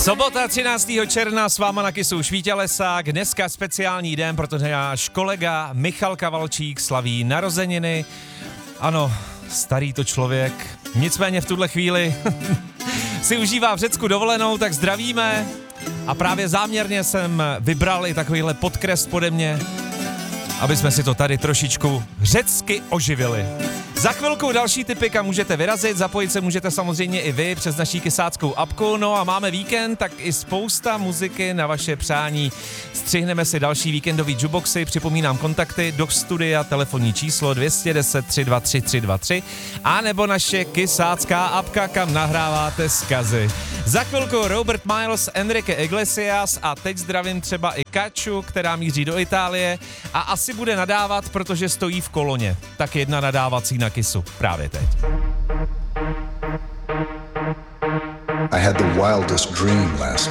Sobota 13. června s váma na Kysu Švítělesák. Dneska speciální den, protože náš kolega Michal Kavalčík slaví narozeniny. Ano, starý to člověk. Nicméně v tuhle chvíli si užívá v Řecku dovolenou, tak zdravíme. A právě záměrně jsem vybral i takovýhle podkres pode mě, aby jsme si to tady trošičku řecky oživili. Za chvilku další tipy, kam můžete vyrazit, zapojit se můžete samozřejmě i vy přes naší kysáckou apku, no a máme víkend, tak i spousta muziky na vaše přání. Střihneme si další víkendový jukeboxy, připomínám kontakty do studia, telefonní číslo 210 323 323 a nebo naše kysácká apka, kam nahráváte zkazy. Za chvilku Robert Miles, Enrique Iglesias a teď zdravím třeba i Kaču, která míří do Itálie a asi bude nadávat, protože stojí v koloně. Tak jedna nadávací na Kysu právě teď. I had the wildest dream last